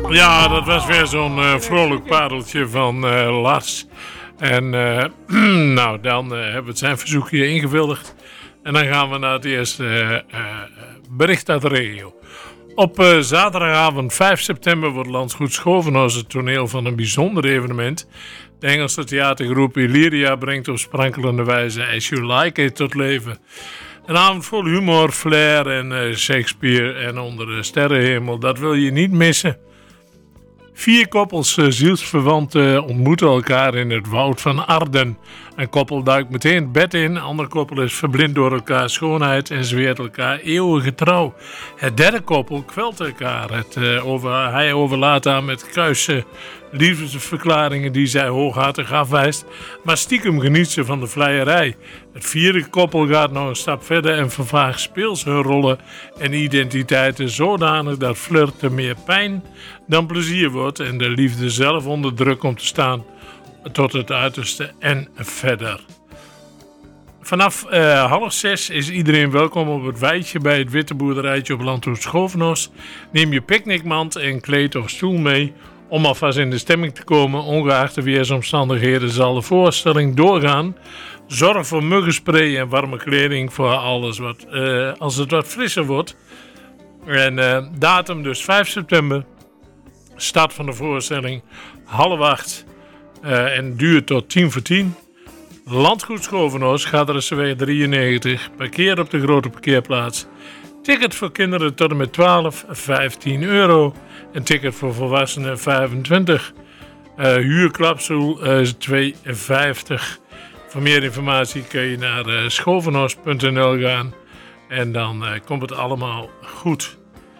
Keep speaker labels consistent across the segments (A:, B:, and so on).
A: Ja, dat was weer zo'n vrolijk pareltje van Lars. En nou, dan hebben we zijn verzoek hier ingevuldigd. En dan gaan we naar het eerste bericht uit de regio. Op zaterdagavond 5 september wordt Landgoed Schovenhorst het toneel van een bijzonder evenement. De Engelse theatergroep Illyria brengt op sprankelende wijze As You Like It tot leven. Een avond vol humor, flair en Shakespeare en onder de sterrenhemel. Dat wil je niet missen. 4 koppels zielsverwanten ontmoeten elkaar in het woud van Arden. Een koppel duikt meteen het bed in. Een ander koppel is verblind door elkaars schoonheid en zweert elkaar eeuwige trouw. Het derde koppel kwelt elkaar. Hij overlaat haar met kuisse liefdesverklaringen die zij hooghartig afwijst. Maar stiekem geniet ze van de vleierij. Het vierde koppel gaat nog een stap verder en vervaagt speels hun rollen en identiteiten zodanig dat flirten meer pijn dan plezier wordt en de liefde zelf onder druk komt te staan tot het uiterste en verder. Vanaf 5:30 is iedereen welkom op het weidje bij het Witte Boerderijtje op Landgoed Schovenhorst. Neem je picknickmand en kleed of stoel mee om alvast in de stemming te komen. Ongeacht de weersomstandigheden zal de voorstelling doorgaan. Zorg voor muggenspray en warme kleding voor alles als het wat frisser wordt. En datum dus 5 september. Start van de voorstelling 7:30 en duurt tot 10:50. Landgoed Schovenhorst, Gaderenseweg 93. Parkeer op de grote parkeerplaats. Ticket voor kinderen tot en met 12, €15. En ticket voor volwassenen 25. Huurklapstoel €2,50. Voor meer informatie kun je naar schovenhorst.nl gaan. En dan komt het allemaal goed.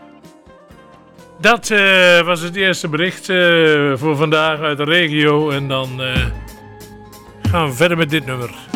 A: Dat was het eerste bericht voor vandaag uit de regio. En dan gaan we verder met dit nummer.